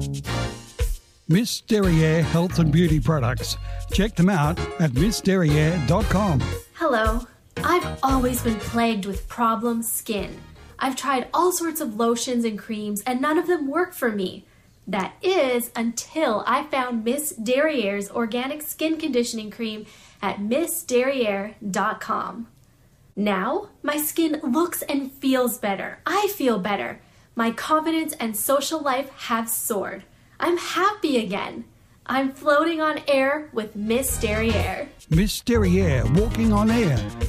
Miss Derriere Health and Beauty Products. Check them out at missderriere.com. Hello. I've always been plagued with problem skin. I've tried all sorts of lotions and creams and none of them work for me. That is until I found Miss Derriere's organic skin conditioning cream at missderriere.com. Now, my skin looks and feels better. I feel better. My confidence and social life have soared. I'm happy again. I'm floating on air with Miss Derriere. Miss Derriere, walking on air.